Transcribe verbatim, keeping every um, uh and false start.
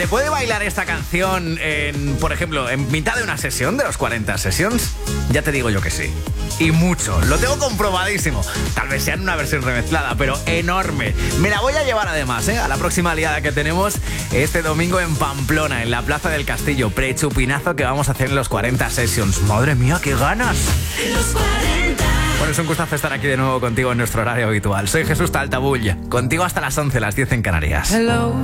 ¿Se puede bailar esta canción, en, por ejemplo, en mitad de una sesión de los cuarenta Sessions? Ya te digo yo que sí. Y mucho. Lo tengo comprobadísimo. Tal vez sea en una versión remezclada, pero enorme. Me la voy a llevar además, ¿eh? A la próxima liada que tenemos este domingo en Pamplona, en la Plaza del Castillo. Prechupinazo que vamos a hacer en los cuarenta Sessions. ¡Madre mía, qué ganas! Los cuarenta. Bueno, es un gustazo estar aquí de nuevo contigo en nuestro horario habitual. Soy Jesús Taltabull. Contigo hasta las once, las diez en Canarias. Hello.